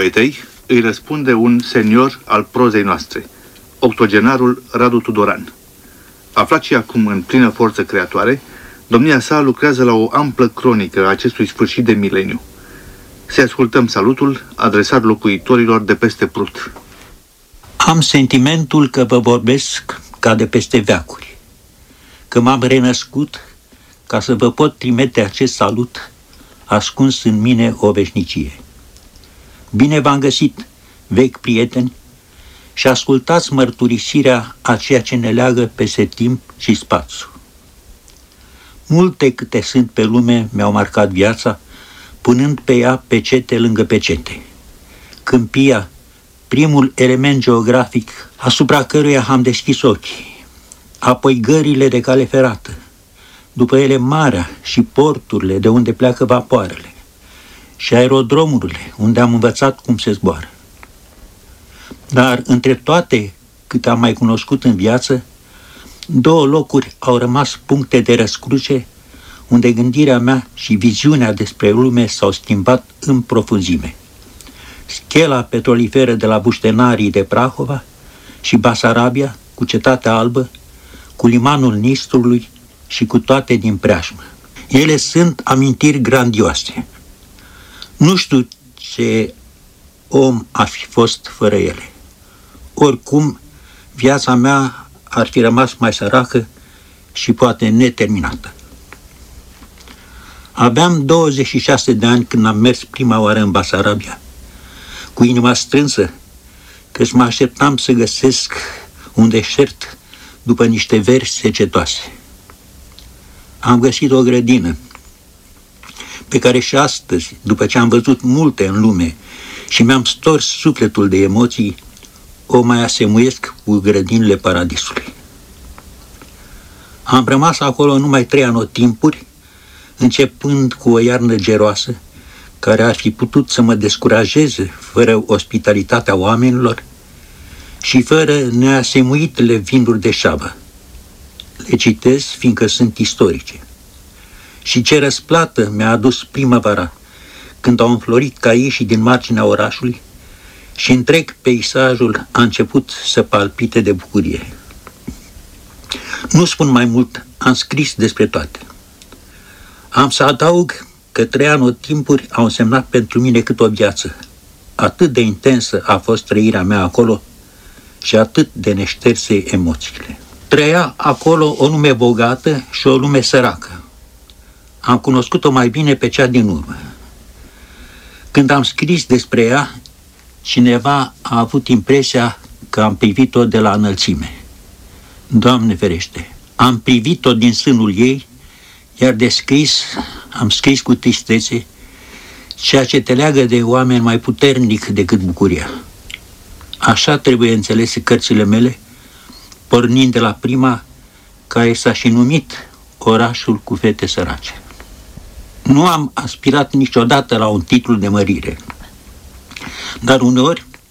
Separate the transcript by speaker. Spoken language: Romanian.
Speaker 1: poetei îi răspunde un senior al prozei noastre, octogenarul Radu Tudoran. Aflat și acum în plină forță creatoare, domnia sa lucrează la o amplă cronică a acestui sfârșit de mileniu. Să ascultăm salutul adresat locuitorilor de peste Prut.
Speaker 2: Am sentimentul că vă vorbesc ca de peste veacuri, că m-am renăscut ca să vă pot trimite acest salut ascuns în mine o veșnicie. Bine v-am găsit, vechi prieteni, și ascultați mărturisirea a ceea ce ne leagă peste timp și spațiu. Multe câte sunt pe lume mi-au marcat viața, punând pe ea pecete lângă pecete. Câmpia, primul element geografic asupra căruia am deschis ochii, apoi gările de cale ferată, după ele marea și porturile de unde pleacă vapoarele și aerodromurile unde am învățat cum se zboară. Dar între toate cât am mai cunoscut în viață, 2 locuri au rămas puncte de răscruce unde gândirea mea și viziunea despre lume s-au schimbat în profunzime. Schela petroliferă de la Buștenarii de Prahova și Basarabia, cu Cetatea Albă, cu limanul Nistrului și cu toate din preajmă. Ele sunt amintiri grandioase. Nu știu ce om ar fi fost fără ele. Oricum, viața mea ar fi rămas mai săracă și poate neterminată. Aveam 26 de ani când am mers prima oară în Basarabia, cu inima strânsă, căci mă așteptam să găsesc un deșert după niște veri secetoase. Am găsit o grădină pe care și astăzi, după ce am văzut multe în lume și mi-am stors sufletul de emoții, o mai asemuiesc cu grădinile paradisului. Am rămas acolo numai 3 anotimpuri, începând cu o iarnă geroasă, care ar fi putut să mă descurajeze fără ospitalitatea oamenilor și fără neasemuitele vinduri de șavă. Le citez fiindcă sunt istorice. Și ce răsplată mi-a adus primăvara, când au înflorit caieșii din marginea orașului și întreg peisajul a început să palpite de bucurie. Nu spun mai mult, am scris despre toate. Am să adaug că 3 anotimpuri au însemnat pentru mine cât o viață. Atât de intensă a fost trăirea mea acolo și atât de neșterse emoțiile. Trăia acolo o lume bogată și o lume săracă. Am cunoscut-o mai bine pe cea din urmă. Când am scris despre ea, cineva a avut impresia că am privit-o de la înălțime. Doamne ferește, am privit-o din sânul ei, iar de scris, am scris cu tristețe, ceea ce te leagă de oameni mai puternic decât bucuria. Așa trebuie înțelese cărțile mele, pornind de la prima, care s-a și numit Orașul cu fete sărace. Nu am aspirat niciodată la un titlu de mărire, dar uneori